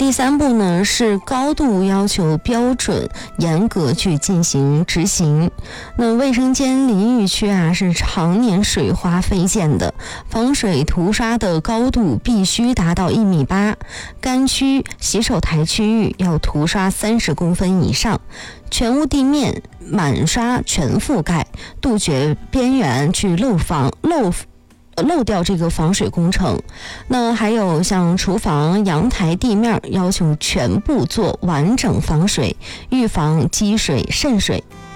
第3步呢是高度要求标准，严格去进行执行。那卫生间淋浴区是常年水花飞溅的，防水涂刷的高度必须达到1.8米，干区、洗手台区域要涂刷30公分以上，全屋地面满刷全覆盖，杜绝边缘去漏掉这个防水工程。那还有像厨房、阳台地面要求全部做完整防水，预防积水渗水。